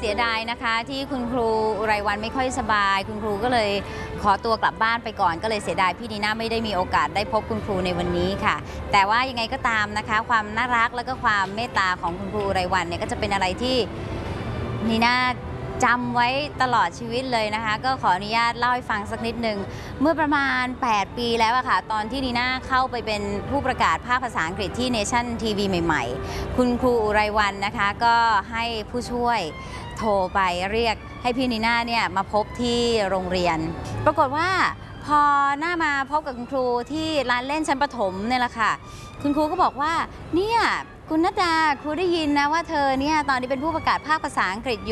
สียดายนะคะที่คุณครูอุไรวรรณไม่ค่อยสบายคุณครูก็เลยขอตัวกลับบ้านไปก่อนก็เลยเสียดายพี่นีน่าไม่ได้มีโอกาสได้พบคุณครูในวันนี้ค่ะแต่ว่ายังไงก็ตามนะคะความน่ารักแล้วก็ความเมตตาของคุณครูอุไรวรรณเนี่ยก็จะเป็นอะไรที่นีน่าจำไว้ตลอดชีวิตเลยนะคะก็ขออนุญาตเล่าให้ฟังสักนิดนึงเมื่อประมาณ8 ปีแล้วอะค่ะตอนที่นีน่าเข้าไปเป็นผู้ประกาศภาคภาษาอังกฤษที่ Nation TV ใหม่ๆคุณครูอุไรวรรณนะคะก็ให้ผู้ช่วยโทรไปเรียกให้พี่นีน่าเนี่ยมาพบที่โรงเรียนปรากฏว่าพอหน้ามาพบกับคุณครูที่ร้านเล่นชั้นประถมเนี่ยแหละค่ะคุณครูก็บอกว่าเนี่ยคุณณัฐดาครูได้ยินนะว่าเธอเนี่ยตอนนี้เป็นผู้ประกาศภาคภาษาอังกฤษอยู่